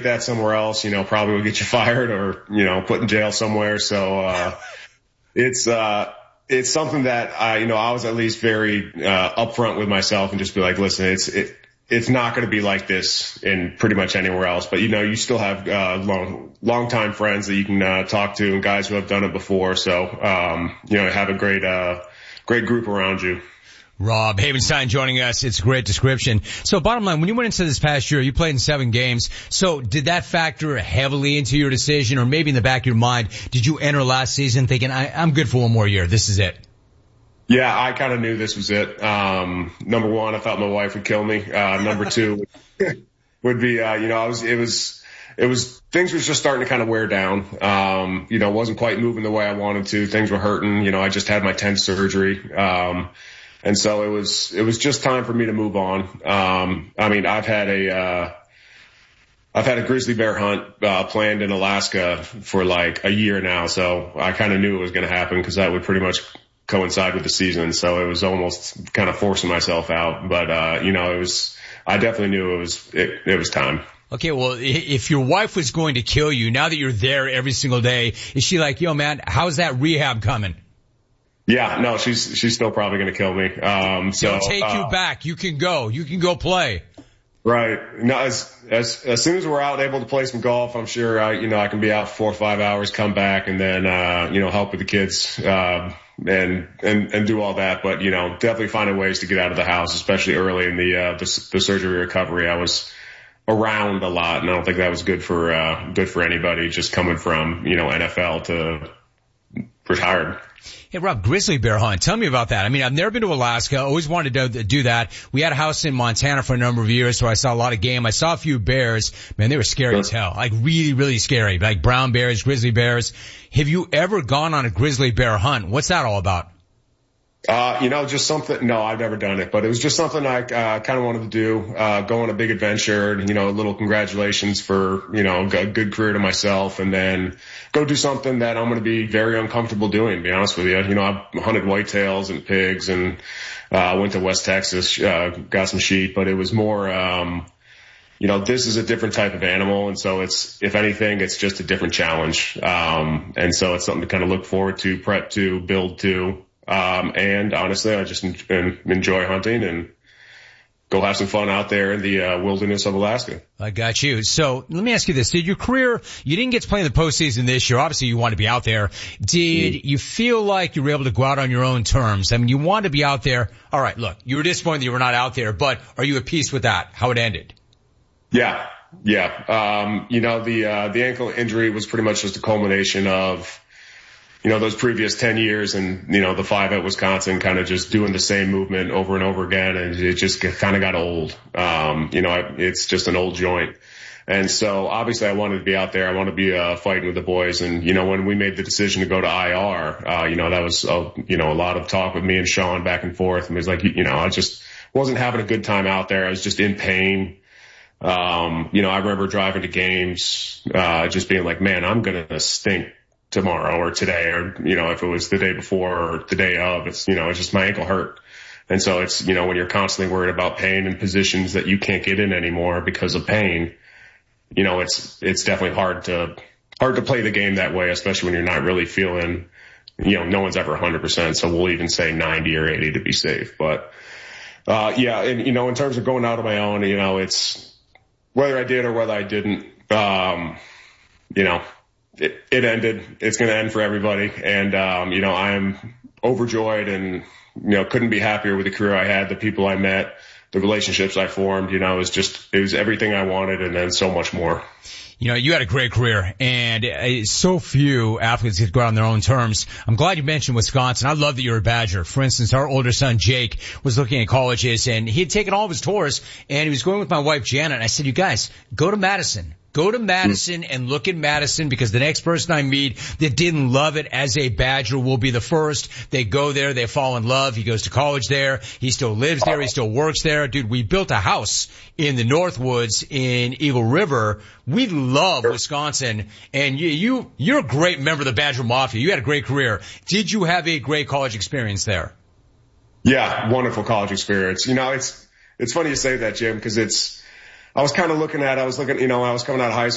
that somewhere else, probably would get you fired or, put in jail somewhere. So, it's something that I was at least very, upfront with myself and just be like, listen, it's not going to be like this in pretty much anywhere else. But, you still have, long time friends that you can, talk to and guys who have done it before. So, have a great group around you. Rob Havenstein joining us. It's a great description. So bottom line, when you went into this past year, you played in 7 games. So did that factor heavily into your decision, or maybe in the back of your mind, did you enter last season thinking, I'm good for one more year. This is it? Yeah, I kind of knew this was it. Number one, I thought my wife would kill me. Number two would be, it was things was just starting to kind of wear down. Wasn't quite moving the way I wanted to. Things were hurting. I just had my 10th surgery. And so it was just time for me to move on. I've had a grizzly bear hunt, planned in Alaska for like a year now. So I kind of knew it was going to happen because that would pretty much coincide with the season. So it was almost kind of forcing myself out. But, I definitely knew it was time. Okay, well, if your wife was going to kill you, now that you're there every single day, is she like, yo man, how's that rehab coming? Yeah, no, she's still probably going to kill me. She'll take you back. You can go play. Right. No, as soon as we're out able to play some golf, I'm sure, I can be out 4 or 5 hours, come back and then, help with the kids, and do all that. But, definitely finding ways to get out of the house, especially early in the surgery recovery. I was around a lot, and I don't think that was good for anybody just coming from, NFL to retired. Hey, Rob, grizzly bear hunt. Tell me about that. I've never been to Alaska. Always wanted to do that. We had a house in Montana for a number of years, so I saw a lot of game. I saw a few bears. Man, they were scary as hell. Like really, really scary. Like brown bears, grizzly bears. Have you ever gone on a grizzly bear hunt? What's that all about? Just something. No, I've never done it, but it was just something I kind of wanted to do. Go on a big adventure. A little congratulations for a good career to myself, and then go do something that I'm going to be very uncomfortable doing. To be honest with you, I've hunted whitetails and pigs, and went to West Texas, got some sheep, but it was more. This is a different type of animal, and so if anything, it's just a different challenge. And so it's something to kind of look forward to, prep to, build to. And honestly, I just enjoy hunting and go have some fun out there in the wilderness of Alaska. I got you. So let me ask you this. Did your career, you didn't get to play in the postseason this year. Obviously you want to be out there. Did you feel like you were able to go out on your own terms? You wanted to be out there. All right, look, you were disappointed that you were not out there, but are you at peace with that, how it ended? Yeah. The ankle injury was pretty much just a culmination of those previous 10 years and, the 5 at Wisconsin kind of just doing the same movement over and over again. And it just kind of got old. It's just an old joint. And so obviously I wanted to be out there. I want to be, fighting with the boys. And, when we made the decision to go to IR, that was, a lot of talk with me and Sean back and forth. And it was like, I just wasn't having a good time out there. I was just in pain. I remember driving to games, just being like, man, I'm going to stink tomorrow or today, or, if it was the day before or the day of, it's just my ankle hurt. And so it's, when you're constantly worried about pain and positions that you can't get in anymore because of pain, it's definitely hard to play the game that way, especially when you're not really feeling, no one's ever 100%. So we'll even say 90 or 80 to be safe. But, and, in terms of going out on my own, it's whether I did or whether I didn't, it ended. It's going to end for everybody. And, I am overjoyed and, couldn't be happier with the career I had, the people I met, the relationships I formed. It was everything I wanted and then so much more. You had a great career, and so few athletes get to go out on their own terms. I'm glad you mentioned Wisconsin. I love that you're a Badger. For instance, our older son, Jake, was looking at colleges, and he had taken all of his tours, and he was going with my wife, Janet, and I said, you guys, go to Madison. Go to Madison and look at Madison, because the next person I meet that didn't love it as a Badger will be the first. They go there, they fall in love. He goes to college there. He still lives there. He still works there. Dude, we built a house in the Northwoods in Eagle River. We love Wisconsin, and you're a great member of the Badger Mafia. You had a great career. Did you have a great college experience there? Yeah, wonderful college experience. It's funny you say that, Jim, because I was kind of looking at, I was coming out of high school.